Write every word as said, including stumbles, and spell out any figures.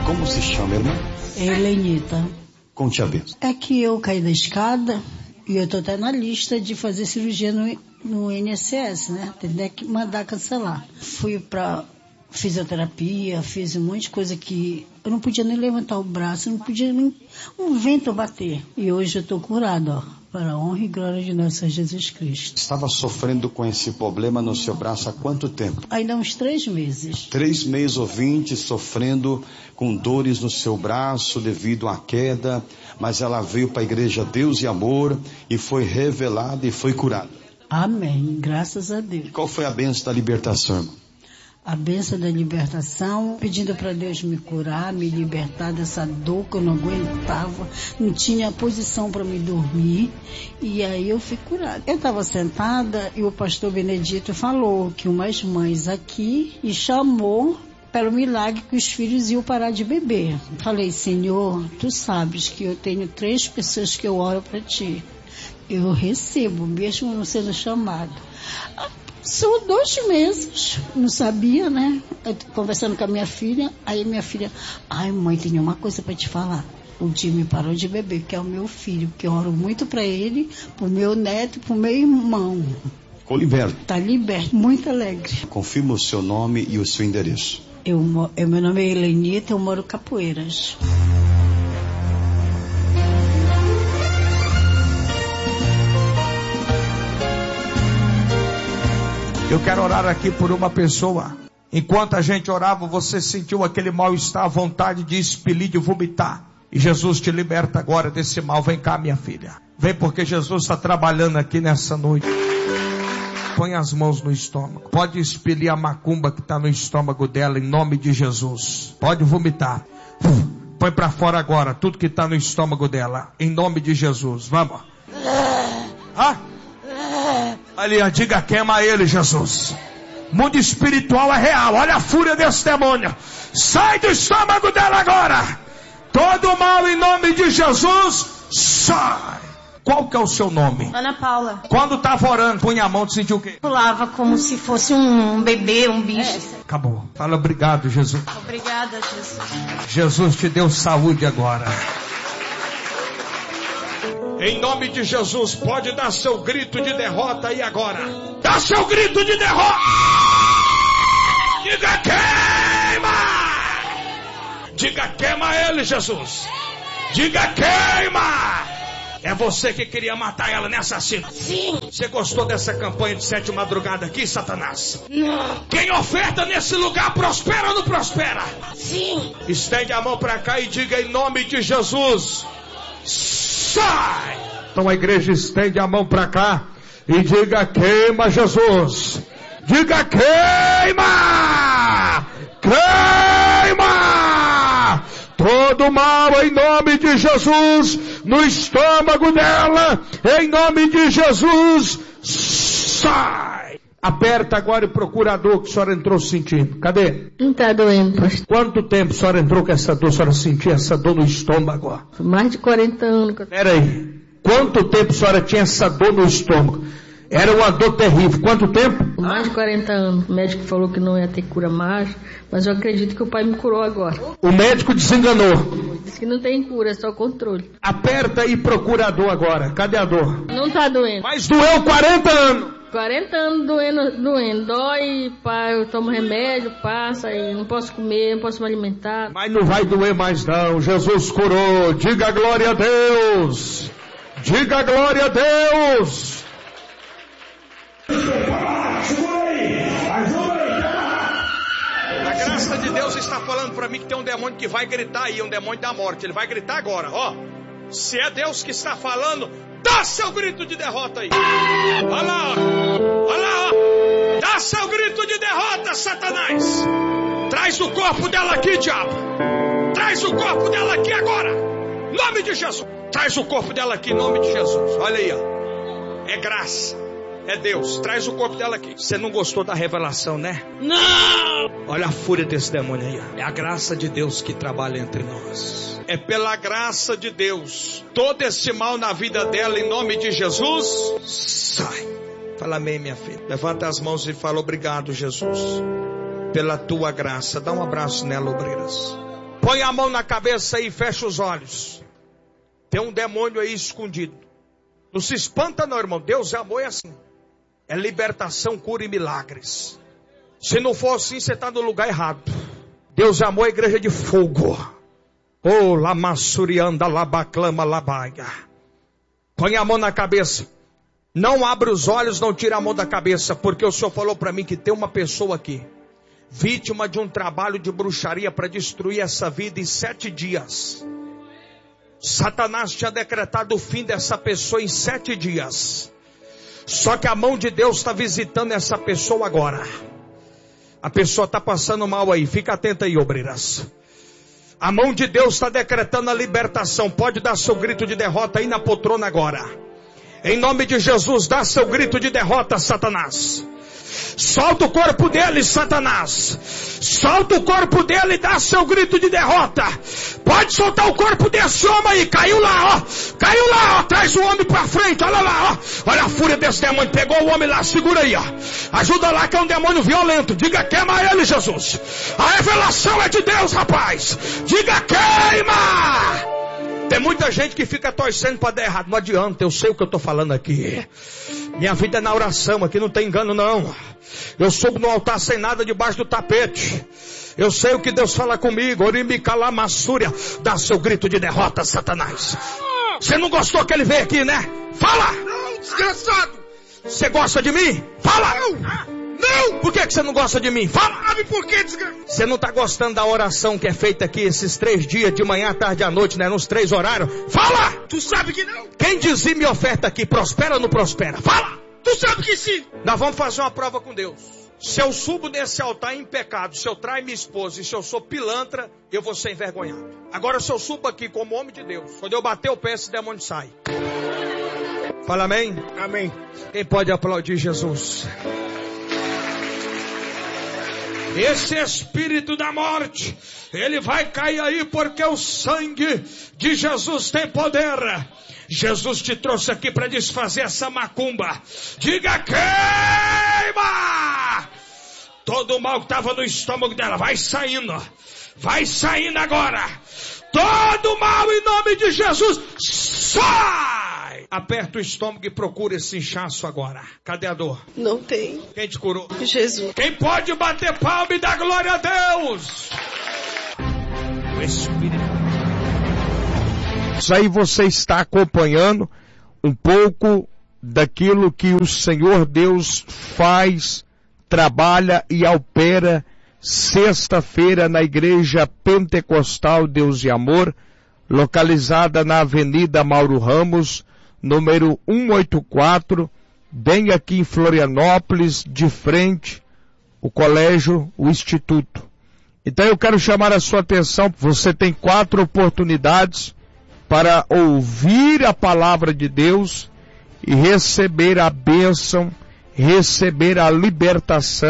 Como se chama, irmã? Helenita. Conte a benção. É que eu caí da escada e eu tô até na lista de fazer cirurgia no, no I N S S, né? Tem que mandar cancelar. Fui pra fisioterapia, fiz um monte de coisa que eu não podia nem levantar o braço, não podia nem um vento bater. E hoje eu tô curada, ó. Para a honra e glória de nosso Senhor Jesus Cristo. Estava sofrendo com esse problema no seu braço há quanto tempo? Ainda uns três meses. Três meses ou vinte sofrendo com dores no seu braço devido à queda, mas ela veio para a igreja Deus e Amor e foi revelada e foi curada. Amém, graças a Deus. Qual foi a bênção da libertação, irmão? A bênção da libertação, pedindo para Deus me curar, me libertar dessa dor que eu não aguentava, não tinha posição para me dormir, e aí eu fui curada. Eu estava sentada e o pastor Benedito falou que umas mães aqui e chamou pelo milagre que os filhos iam parar de beber. Falei, Senhor, tu sabes que eu tenho três pessoas que eu oro para ti. Eu recebo, mesmo não sendo chamado. São dois meses, não sabia, né? Eu, conversando com a minha filha, aí minha filha, ai mãe, tem uma coisa para te falar. O Jimmy parou de beber, que é o meu filho, porque eu oro muito para ele, pro meu neto e pro meu irmão. Ficou liberto. Tá liberto, muito alegre. Confirma o seu nome e o seu endereço. Eu, eu, meu nome é Helenita, eu moro em Capoeiras. Eu quero orar aqui por uma pessoa. Enquanto a gente orava, você sentiu aquele mal-estar, a vontade de expelir, de vomitar. E Jesus te liberta agora desse mal. Vem cá, minha filha. Vem, porque Jesus está trabalhando aqui nessa noite. Põe as mãos no estômago. Pode expelir a macumba que está no estômago dela, em nome de Jesus. Pode vomitar. Põe para fora agora tudo que está no estômago dela, em nome de Jesus. Vamos. Ah? Ali, diga, queima ele, Jesus. Mundo espiritual é real. Olha a fúria desse demônio. Sai do estômago dela agora. Todo mal em nome de Jesus, sai. Qual que é o seu nome? Ana Paula. Quando estava orando, punha a mão, tu sentiu o quê? Pulava como se fosse um bebê, um bicho. É. Acabou. Fala obrigado, Jesus. Obrigada, Jesus. Jesus te deu saúde agora. Em nome de Jesus, pode dar seu grito de derrota aí agora. Dá seu grito de derrota. Diga queima. Diga queima ele, Jesus. Diga queima. É você que queria matar ela, né, assassino? Sim. Você gostou dessa campanha de sete madrugada aqui, Satanás? Não. Quem oferta nesse lugar prospera ou não prospera? Sim. Estende a mão para cá e diga em nome de Jesus. Sai! Então a igreja estende a mão para cá e diga queima, Jesus. Diga queima! Queima! Todo mal em nome de Jesus no estômago dela, em nome de Jesus, sai! Aperta agora o procurador que a senhora entrou sentindo. Cadê? Não está doendo, pastor. Quanto tempo a senhora entrou com essa dor? A senhora sentia essa dor no estômago? Mais de quarenta anos. Pera aí. Quanto tempo a senhora tinha essa dor no estômago? Era uma dor terrível. Quanto tempo? Mais de quarenta anos. O médico falou que não ia ter cura mais, mas eu acredito que o pai me curou agora. O médico desenganou. Disse que não tem cura, é só controle. Aperta aí procurador agora. Cadê a dor? Não está doendo. Mas doeu quarenta anos. quarenta anos doendo, doendo. Dói, pai, eu tomo remédio, passa, e não posso comer, não posso me alimentar. Mas não vai doer mais não. Jesus curou. Diga glória a Deus. Diga glória a Deus. A graça de Deus está falando para mim que tem um demônio que vai gritar aí, um demônio da morte. Ele vai gritar agora, ó. Se é Deus que está falando, dá seu grito de derrota aí. Olha lá, olha lá, ó. Dá seu grito de derrota, Satanás. Traz o corpo dela aqui, diabo. Traz o corpo dela aqui agora. Em nome de Jesus. Traz o corpo dela aqui, em nome de Jesus. Olha aí, ó. É graça. É Deus. Traz o corpo dela aqui. Você não gostou da revelação, né? Não! Olha a fúria desse demônio aí, ó. É a graça de Deus que trabalha entre nós. É pela graça de Deus. Todo esse mal na vida dela, em nome de Jesus, sai. Fala amém, minha filha. Levanta as mãos e fala obrigado, Jesus, pela tua graça. Dá um abraço nela, obrigado. Põe a mão na cabeça aí e fecha os olhos. Tem um demônio aí escondido. Não se espanta não, irmão. Deus é amor, é assim. É libertação, cura e milagres. Se não for assim, você está no lugar errado. Deus é amor, é igreja de fogo. Oh, lamassurianda, labaclama, labaia. Põe a mão na cabeça. Não abre os olhos, não tira a mão da cabeça. Porque o Senhor falou para mim que tem uma pessoa aqui, vítima de um trabalho de bruxaria para destruir essa vida em sete dias. Satanás tinha decretado o fim dessa pessoa em sete dias. Só que a mão de Deus está visitando essa pessoa agora. A pessoa está passando mal aí. Fica atenta aí, obreiras. A mão de Deus está decretando a libertação. Pode dar seu grito de derrota aí na poltrona agora. Em nome de Jesus, dá seu grito de derrota, Satanás. Solta o corpo dele, Satanás. Solta o corpo dele e dá seu grito de derrota. Pode soltar o corpo desse homem aí. Caiu lá, ó. Caiu lá, ó. Traz o homem pra frente. Olha lá, ó. Olha a fúria desse demônio. Pegou o homem lá. Segura aí, ó. Ajuda lá que é um demônio violento. Diga, queima ele, Jesus. A revelação é de Deus, rapaz. Diga, queima. Tem muita gente que fica torcendo para dar errado. Não adianta, eu sei o que eu estou falando aqui. Minha vida é na oração, aqui não tem engano não. Eu subo no altar sem nada debaixo do tapete. Eu sei o que Deus fala comigo. Orimicalamassúria. Dá seu grito de derrota, Satanás. Você não gostou que ele veio aqui, né? Fala! Não, desgraçado! Você gosta de mim? Fala! Não! Não! Por que, que você não gosta de mim? Fala! Sabe por que, desgraçado? Você não está gostando da oração que é feita aqui esses três dias, de manhã, tarde e à noite, né? Nos três horários? Fala! Tu sabe que não? Quem dizime e oferta aqui, prospera ou não prospera? Fala! Tu sabe que sim! Nós vamos fazer uma prova com Deus. Se eu subo nesse altar em pecado, se eu traio minha esposa e se eu sou pilantra, eu vou ser envergonhado. Agora se eu subo aqui como homem de Deus, quando eu bater o pé, esse demônio sai. Fala amém? Amém. Quem pode aplaudir Jesus? Esse espírito da morte, ele vai cair aí porque o sangue de Jesus tem poder. Jesus te trouxe aqui para desfazer essa macumba. Diga, queima! Todo o mal que estava no estômago dela vai saindo. Vai saindo agora. Todo o mal em nome de Jesus sai! Aperta o estômago e procura esse inchaço agora. Cadê a dor? Não tem. Quem te curou? Jesus. Quem pode bater palma e dar glória a Deus? O Espírito. Isso aí você está acompanhando um pouco daquilo que o Senhor Deus faz, trabalha e opera sexta-feira na Igreja Pentecostal Deus e Amor, localizada na Avenida Mauro Ramos, número cento e oitenta e quatro, bem aqui em Florianópolis, de frente o colégio, o Instituto. Então eu quero chamar a sua atenção, você tem quatro oportunidades para ouvir a palavra de Deus e receber a bênção, receber a libertação